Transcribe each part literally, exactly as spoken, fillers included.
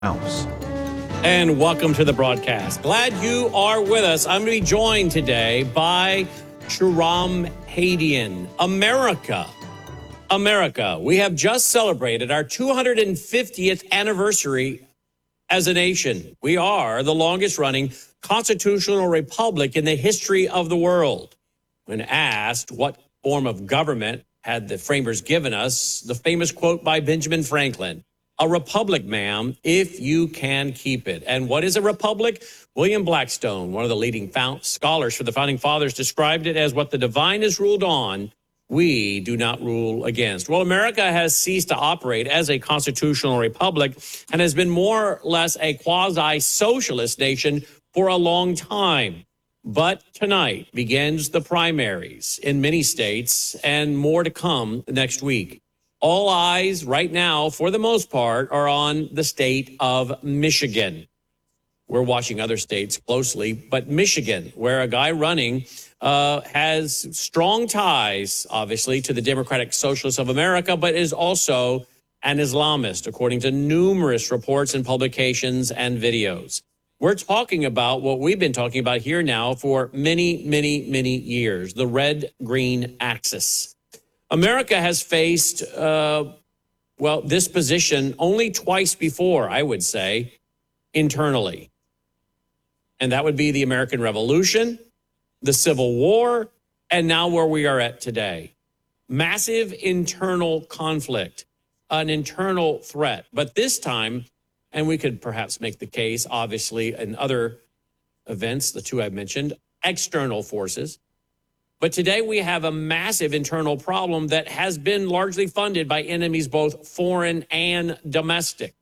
House. And welcome to the broadcast. Glad you are with us. I'm going to be joined today by Shahram Hadian. America. America. We have just celebrated our two hundred fiftieth anniversary as a nation. We are the longest running constitutional republic in the history of the world. When asked what form of government had the framers given us, the famous quote by Benjamin Franklin, "A republic, ma'am, if you can keep it." And what is a republic? William Blackstone, one of the leading found scholars for the Founding Fathers, described it as what the divine is ruled on, we do not rule against. Well, America has ceased to operate as a constitutional republic and has been more or less a quasi-socialist nation for a long time. But tonight begins the primaries in many states and more to come next week. All eyes right now, for the most part, are on the state of Michigan. We're watching other states closely, but Michigan, where a guy running uh, has strong ties, obviously, to the Democratic Socialists of America, but is also an Islamist, according to numerous reports and publications and videos. We're talking about what we've been talking about here now for many, many, many years, the red-green axis. America has faced, uh, well, this position only twice before, I would say, internally. And that would be the American Revolution, the Civil War, and now where we are at today. Massive internal conflict, an internal threat. But this time, and we could perhaps make the case, obviously, in other events, the two I've mentioned, external forces. But today we have a massive internal problem that has been largely funded by enemies, both foreign and domestic.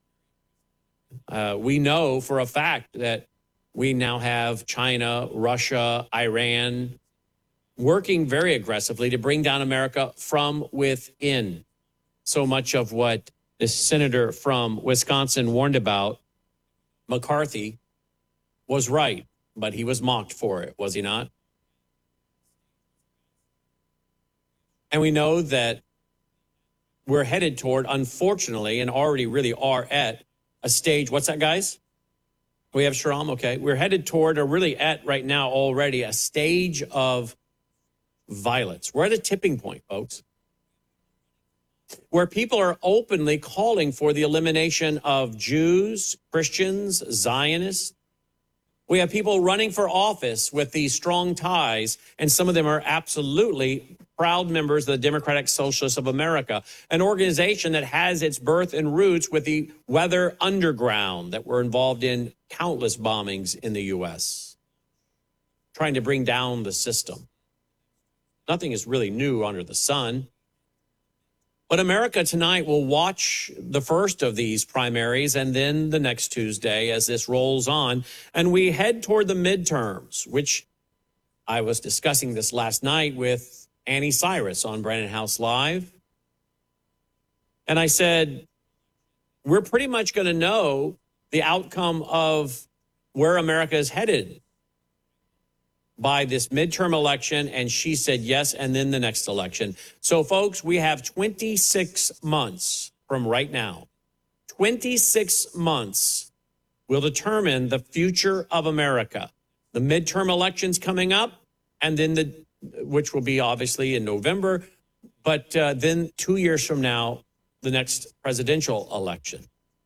Uh, we know for a fact that we now have China, Russia, Iran working very aggressively to bring down America from within. So much of what this senator from Wisconsin warned about, McCarthy, was right, but he was mocked for it, was he not? And we know that we're headed toward, unfortunately, and already really are at a stage. What's that, guys? We have Shahram, okay. We're headed toward, or really at right now already, a stage of violence. We're at a tipping point, folks, where people are openly calling for the elimination of Jews, Christians, Zionists. We have people running for office with these strong ties, and some of them are absolutely proud members of the Democratic Socialists of America, an organization that has its birth and roots with the Weather Underground that were involved in countless bombings in the U S, trying to bring down the system. Nothing is really new under the sun. But America tonight will watch the first of these primaries and then the next Tuesday as this rolls on. And we head toward the midterms, which I was discussing this last night with Annie Cyrus on Brandon House Live. And I said, we're pretty much going to know the outcome of where America is headed by this midterm election, and she said yes, and then the next election. So, folks, we have twenty-six months from right now. twenty-six months will determine the future of America. The midterm elections coming up, and then the, which will be obviously in November, but uh, then two years from now, the next presidential election.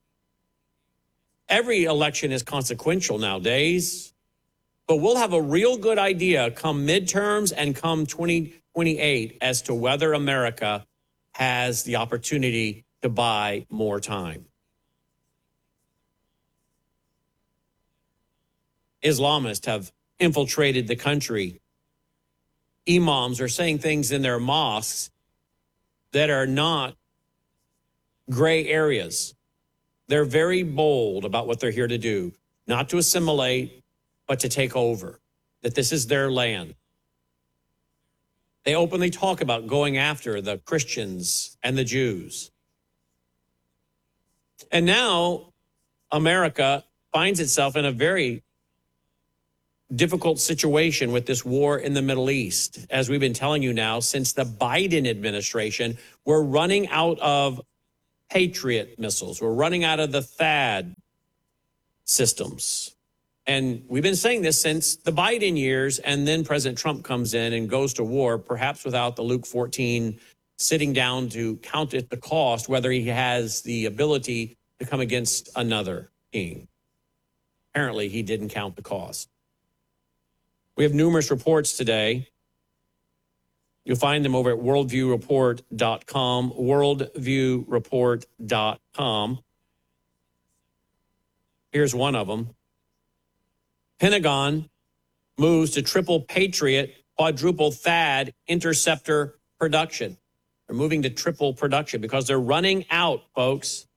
Every election is consequential nowadays. But we'll have a real good idea come midterms and come twenty twenty-eight as to whether America has the opportunity to buy more time. Islamists have infiltrated the country. Imams are saying things in their mosques that are not gray areas. They're very bold about what they're here to do, not to assimilate, but to take over, that this is their land. They openly talk about going after the Christians and the Jews. And now America finds itself in a very difficult situation with this war in the Middle East. As we've been telling you now, since the Biden administration, we're running out of Patriot missiles. We're running out of the THAAD systems. And we've been saying this since the Biden years, and then President Trump comes in and goes to war, perhaps without the Luke fourteen sitting down to count at the cost, whether he has the ability to come against another king. Apparently, he didn't count the cost. We have numerous reports today. You'll find them over at worldview report dot com, worldview report dot com. Here's one of them. Pentagon moves to triple Patriot, quadruple THAAD interceptor production. They're moving to triple production because they're running out, folks.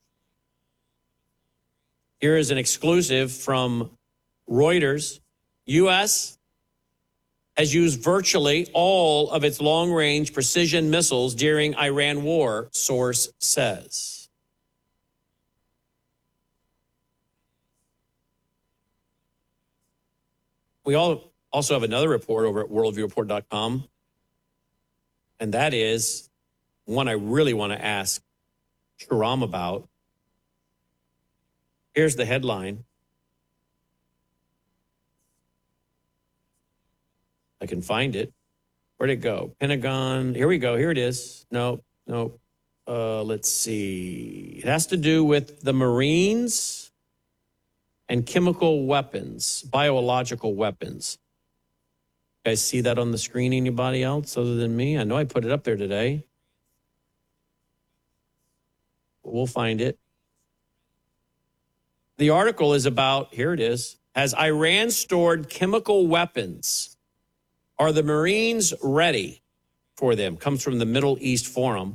Here is an exclusive from Reuters. U S has used virtually all of its long-range precision missiles during Iran war, source says. We all also have another report over at worldview report dot com, and that is one I really want to ask Shahram about. Here's the headline. I can find it. Where'd it go? Pentagon. Here we go. Here it is. No, no. Uh, let's see. It has to do with the Marines and chemical weapons, biological weapons. You guys see that on the screen? Anybody else other than me? I know I put it up there today. We'll find it. The article is about, here it is, has Iran stored chemical weapons? Are the Marines ready for them? Comes from the Middle East Forum.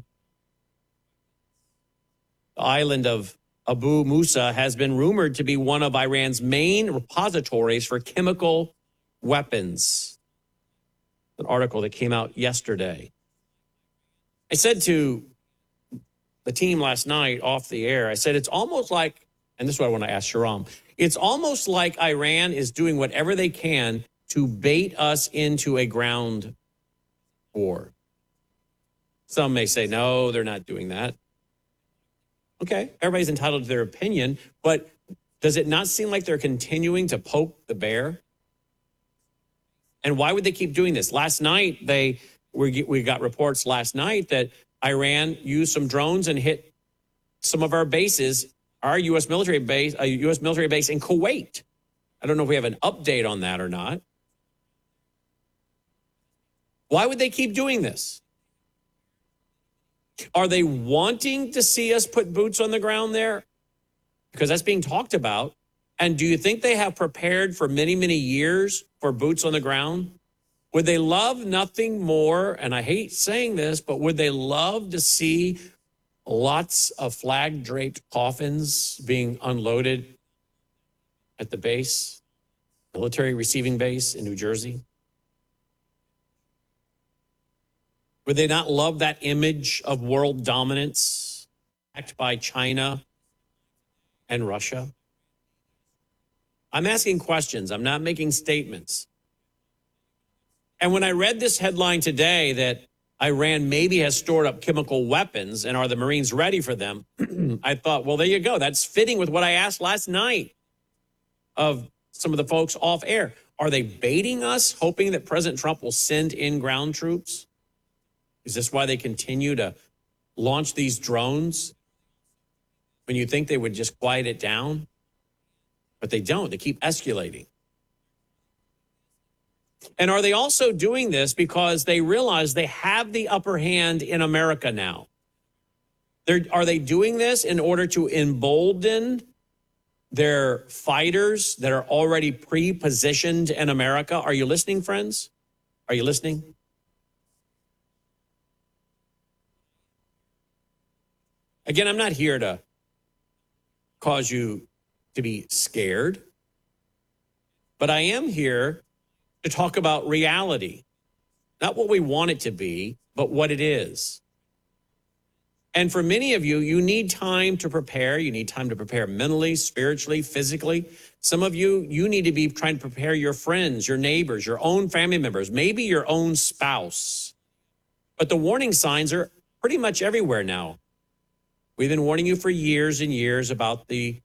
The island of Abu Musa has been rumored to be one of Iran's main repositories for chemical weapons. An article that came out yesterday. I said to the team last night off the air, I said, it's almost like, and this is what I want to ask Shahram, it's almost like Iran is doing whatever they can to bait us into a ground war. Some may say, no, they're not doing that. Okay, everybody's entitled to their opinion, but does it not seem like they're continuing to poke the bear? And why would they keep doing this? Last night, they we, we got reports last night that Iran used some drones and hit some of our bases, our U S military base, a U S military base in Kuwait. I don't know if we have an update on that or not. Why would they keep doing this? Are they wanting to see us put boots on the ground there? Because that's being talked about. And do you think they have prepared for many, many years for boots on the ground? Would they love nothing more, and I hate saying this, but would they love to see lots of flag-draped coffins being unloaded at the base, military receiving base in New Jersey? Would they not love that image of world dominance backed by China and Russia? I'm asking questions. I'm not making statements. And when I read this headline today that Iran maybe has stored up chemical weapons and are the Marines ready for them, I thought, well, there you go. That's fitting with what I asked last night of some of the folks off air. Are they baiting us, hoping that President Trump will send in ground troops? Is this why they continue to launch these drones when you think they would just quiet it down? But they don't. They keep escalating. And are they also doing this because they realize they have the upper hand in America now? They're, are they doing this in order to embolden their fighters that are already pre-positioned in America? Are you listening, friends? Are you listening? Again, I'm not here to cause you to be scared, but I am here to talk about reality, not what we want it to be, but what it is. And for many of you, you need time to prepare. You need time to prepare mentally, spiritually, physically. Some of you, you need to be trying to prepare your friends, your neighbors, your own family members, maybe your own spouse. But the warning signs are pretty much everywhere now. We've been warning you for years and years about the